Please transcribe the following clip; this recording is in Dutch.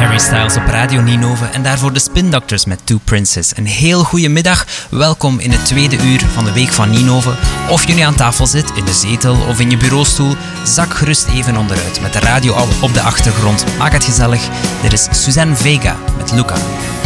Harry Styles op Radio Ninove en daarvoor de Spin Doctors met Two Princes. Een heel goede middag, welkom in het tweede uur van de Week van Ninove. Of je nu aan tafel zit, in de zetel of in je bureaustoel, zak gerust even onderuit met de radio op de achtergrond. Maak het gezellig. Dit is Suzanne Vega met Luca.